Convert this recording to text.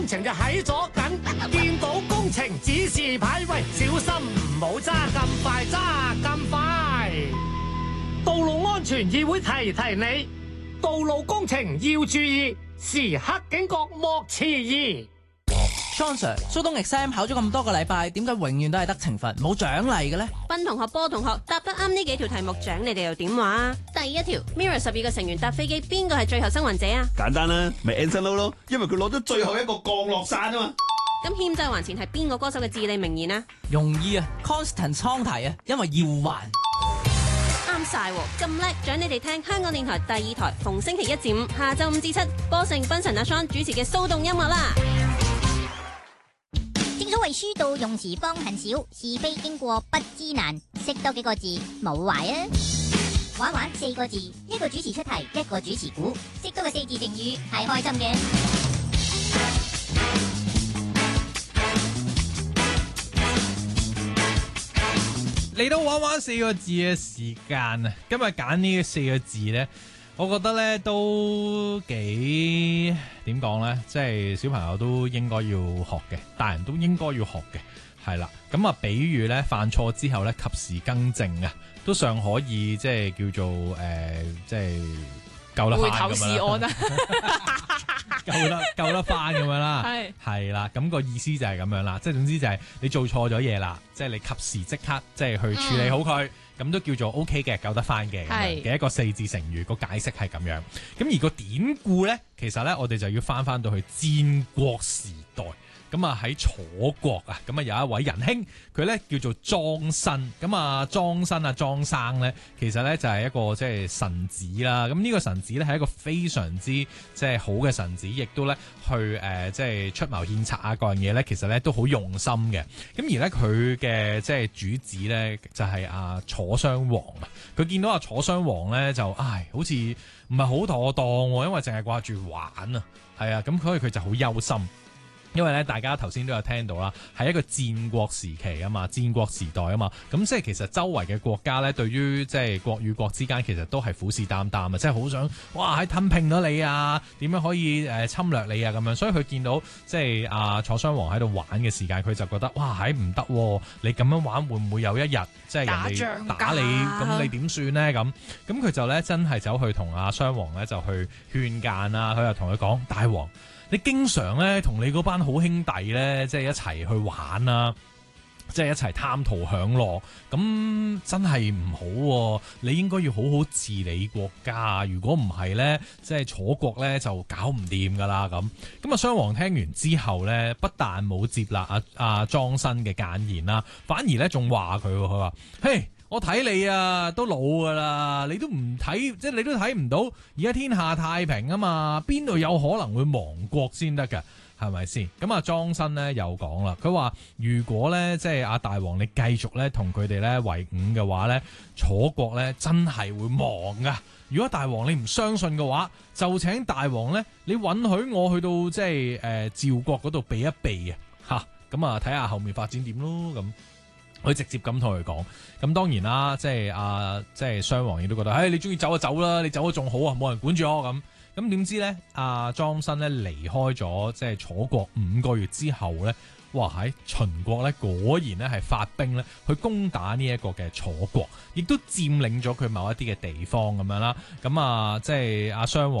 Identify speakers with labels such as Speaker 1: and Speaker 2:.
Speaker 1: 工程就喺左近，見到工程指示牌，喂，小心唔好揸咁快，揸咁快。道路安全議會提提你，道路工程要注意，時刻警覺莫遲疑。
Speaker 2: John Sir， 蘇東 exam 考咗咁多個禮拜，點解永遠都係得懲罰冇獎勵嘅咧？
Speaker 3: 斌同學、波同學答得啱呢幾條題目，獎你哋又點話？第一條 ，Mirror 12個成員搭飛機，邊個係最後生還者啊？
Speaker 4: 簡單啦，咪 Anson Lo 咯，因為佢攞咗最後一個降落傘啊嘛。
Speaker 3: 咁欠債還錢係邊個歌手嘅至理名言啊？
Speaker 2: 容易啊 ，Constant 倉提啊，因為要還。
Speaker 3: 啱晒喎，咁叻，獎你哋聽香港電台第2台，逢星期1至5下晝5至7，播成賓神阿 Sean 主持嘅騷動音樂啦。
Speaker 5: 正所謂書到用時方恨少，是非經過不知難，識多幾個字冇壞啊！玩玩4個字，一個主持出題，一個主持估，識多個4字成語係開心嘅。
Speaker 6: 嚟到玩玩4個字嘅時間啊！今日揀呢4個字呢，我覺得呢都幾點講呢？即係小朋友都應該要學嘅，大人都應該要學嘅，係啦。咁啊，比喻呢，犯錯之後呢，及時更正啊，都尚可以即係叫做即係救得翻咁樣啦。救得翻咁樣啦，係啦，咁個意思就係咁樣啦，即係總之就係你做錯咗嘢啦，即係你及時即刻即係去處理好佢，咁都叫做 OK 嘅，救得翻嘅嘅一個4字成語，個解釋係咁樣。咁而個典故咧，其實咧我哋就要翻到去戰國時代。咁啊喺楚國啊，咁啊有一位仁兄，佢咧叫做莊申。咁啊莊申啊莊生咧，其實咧就係一個即係臣子啦。咁呢個臣子咧係一個非常之即係好嘅臣子，亦都咧去即係出謀獻策啊各樣嘢咧，其實咧都好用心嘅。咁而咧佢嘅即係主子咧就係阿楚襄王啊。佢見到阿楚襄王咧就好似唔係好妥當喎，因為淨係掛住玩啊，係啊，咁所以佢就好憂心。因為咧，大家頭先都有聽到啦，係一個戰國時期啊嘛，戰國時代啊嘛，咁即係其實周圍嘅國家咧，對於即係國與國之間，其實都係虎視眈眈啊，即係好想喺吞併咗你啊，點樣可以侵略你啊咁樣，所以佢見到即係楚襄王喺度玩嘅時間，佢就覺得唔得，你咁樣玩會唔會有一日即係人哋打你，咁你點算呢？咁佢就咧真係走去同阿襄王咧就去勸諫啦，佢就同佢講：大王，你經常咧同你嗰班好兄弟咧，即係一齊去玩啊，即係一齊貪圖享樂，咁真係唔好喎。你應該要好好治理國家，如果唔係咧，即係楚國咧就搞唔掂噶啦咁。咁啊，襄王聽完之後咧，不但冇接納阿莊申嘅諫言啦，反而咧仲話佢話：嘿，我睇你啊，都老噶啦，你都唔睇，即係你都睇唔到而家天下太平啊嘛，邊度有可能會亡國先得㗎？係咪先？咁啊，莊申咧又講啦，佢話如果咧即係阿大王你繼續咧同佢哋咧為伍嘅話咧，楚國咧真係會亡噶。如果大王你唔相信嘅話，就請大王咧，你允許我去到即係趙國嗰度避一避啊！吓，咁啊睇下後面發展點咯咁。佢直接咁同佢講，咁當然啦，即係襄王亦都覺得，你中意走就走啦，你走咗仲好啊，冇人管住我咁。咁點知咧，阿莊申咧離開咗即係楚國5個月之後咧，喺秦國咧果然咧係發兵咧去攻打呢一個嘅楚國，亦都佔領咗佢某一啲嘅地方咁樣啦。咁即係阿襄王